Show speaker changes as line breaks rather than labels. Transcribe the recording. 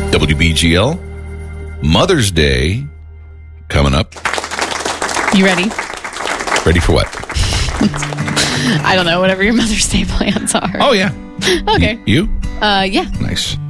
WBGL, Mother's Day coming up.
You ready?
Ready for what?
I don't know, whatever your Mother's Day plans are.
Oh, yeah.
Okay.
You?
Yeah.
Nice.